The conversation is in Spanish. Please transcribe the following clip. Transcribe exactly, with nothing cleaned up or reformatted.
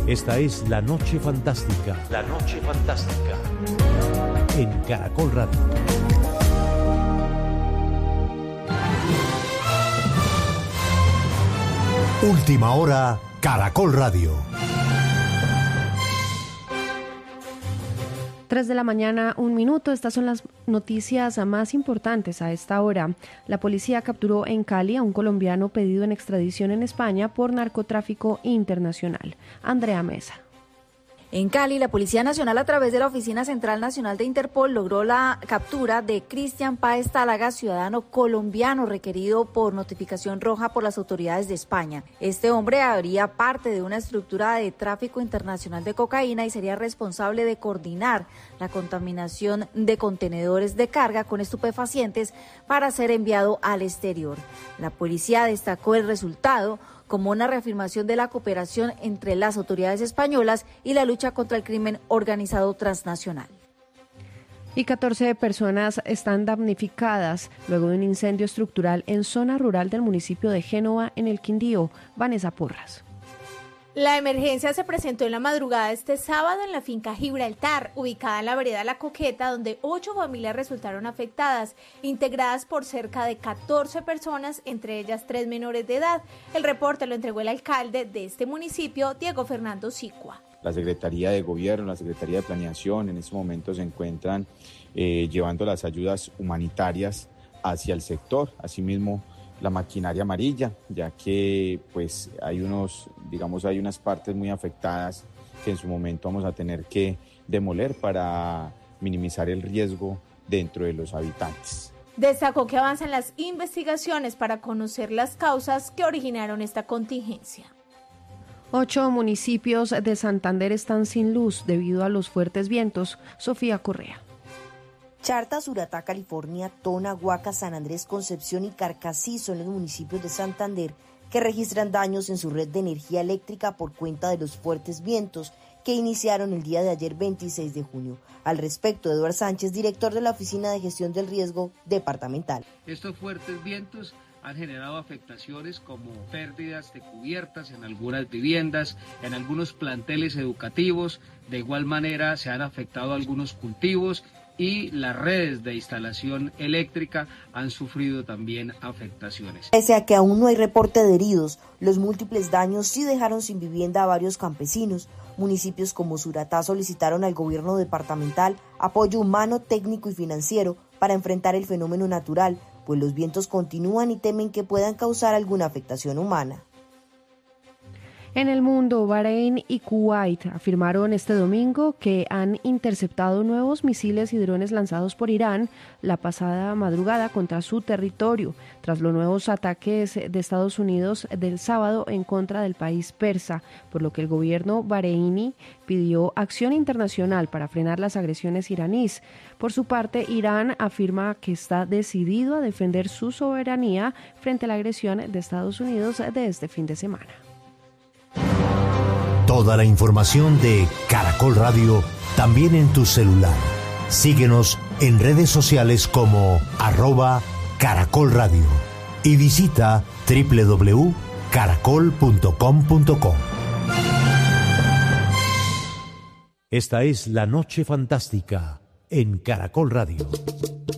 Esta es La Noche Fantástica. La Noche Fantástica. En Caracol Radio. Última hora, Caracol Radio. Tres de la mañana, un minuto. Estas son las noticias más importantes a esta hora. La policía capturó en Cali a un colombiano pedido en extradición en España por narcotráfico internacional. Andrea Mesa. En Cali, la Policía Nacional, a través de la Oficina Central Nacional de Interpol, logró la captura de Cristian Páez Tálaga, ciudadano colombiano requerido por notificación roja por las autoridades de España. Este hombre habría parte de una estructura de tráfico internacional de cocaína y sería responsable de coordinar la contaminación de contenedores de carga con estupefacientes para ser enviado al exterior. La policía destacó el resultado como una reafirmación de la cooperación entre las autoridades españolas y la lucha contra el crimen organizado transnacional. Y catorce personas están damnificadas luego de un incendio estructural en zona rural del municipio de Génova, en el Quindío. Vanessa Porras. La emergencia se presentó en la madrugada de este sábado en la finca Gibraltar, ubicada en la vereda La Coqueta, donde ocho familias resultaron afectadas, integradas por cerca de catorce personas, entre ellas tres menores de edad. El reporte lo entregó el alcalde de este municipio, Diego Fernando Sicua. La Secretaría de Gobierno, la Secretaría de Planeación en este momento se encuentran eh, llevando las ayudas humanitarias hacia el sector, asimismo la maquinaria amarilla, ya que pues hay unos, digamos, hay unas partes muy afectadas que en su momento vamos a tener que demoler para minimizar el riesgo dentro de los habitantes. Destacó que avanzan las investigaciones para conocer las causas que originaron esta contingencia. Ocho municipios de Santander están sin luz debido a los fuertes vientos. Sofía Correa. Charta, Suratá, California, Tona, Huaca, San Andrés, Concepción y Carcassí son los municipios de Santander que registran daños en su red de energía eléctrica por cuenta de los fuertes vientos que iniciaron el día de ayer veintiséis de junio. Al respecto, Eduardo Sánchez, director de la Oficina de Gestión del Riesgo Departamental. Estos fuertes vientos han generado afectaciones como pérdidas de cubiertas en algunas viviendas, en algunos planteles educativos. De igual manera se han afectado algunos cultivos y las redes de instalación eléctrica han sufrido también afectaciones. Pese a que aún no hay reporte de heridos, los múltiples daños sí dejaron sin vivienda a varios campesinos. Municipios como Suratá solicitaron al gobierno departamental apoyo humano, técnico y financiero para enfrentar el fenómeno natural, pues los vientos continúan y temen que puedan causar alguna afectación humana. En el mundo, Bahrein y Kuwait afirmaron este domingo que han interceptado nuevos misiles y drones lanzados por Irán la pasada madrugada contra su territorio, tras los nuevos ataques de Estados Unidos del sábado en contra del país persa, por lo que el gobierno bahreini pidió acción internacional para frenar las agresiones iraníes. Por su parte, Irán afirma que está decidido a defender su soberanía frente a la agresión de Estados Unidos de este fin de semana. Toda la información de Caracol Radio también en tu celular. Síguenos en redes sociales como arroba Caracol Radio y visita doble u doble u doble u punto caracol punto com punto co. Esta es La Noche Fantástica en Caracol Radio.